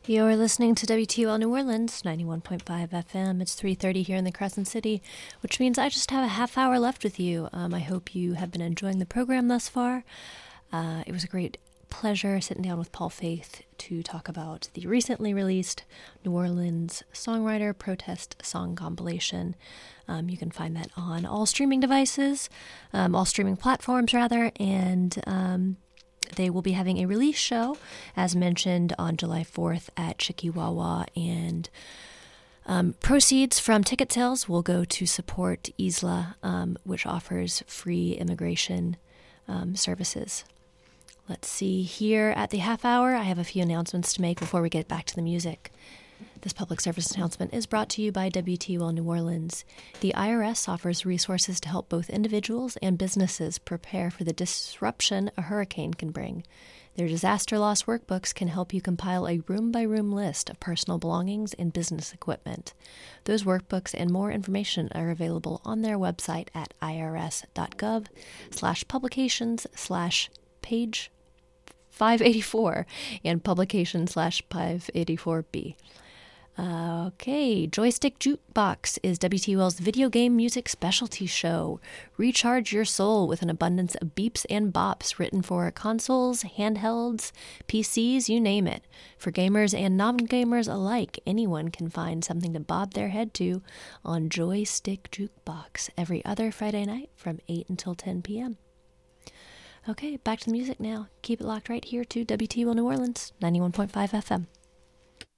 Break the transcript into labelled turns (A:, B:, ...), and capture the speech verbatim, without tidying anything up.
A: You're listening to W T U L New Orleans, ninety-one point five F M. It's three thirty here in the Crescent City, which means I just have a half hour left with you. Um, I hope you have been enjoying the program thus far. Uh, it was a great pleasure sitting down with Paul Faith to talk about the recently released New Orleans Songwriter Protest Song Compilation. Um, you can find that on all streaming devices, um, all streaming platforms, rather, and um, they will be having a release show, as mentioned, on July fourth at Chikiwawa, and um, proceeds from ticket sales will go to support Isla, um, which offers free immigration um, services. Let's see, here at the half hour, I have a few announcements to make before we get back to the music. This public service announcement is brought to you by W T U L New Orleans. The I R S offers resources to help both individuals and businesses prepare for the disruption a hurricane can bring. Their disaster loss workbooks can help you compile a room-by-room list of personal belongings and business equipment. Those workbooks and more information are available on their website at irs.gov slash publications slash page five eighty-four and publication slash five eighty-four B. Uh, okay, Joystick Jukebox is W T U L's video game music specialty show. Recharge your soul with an abundance of beeps and bops written for consoles, handhelds, P Cs, you name it. For gamers and non-gamers alike, anyone can find something to bob their head to on Joystick Jukebox every other Friday night from eight until ten p.m. Okay, back to the music now. Keep it locked right here to W T U L New Orleans, ninety-one point five F M.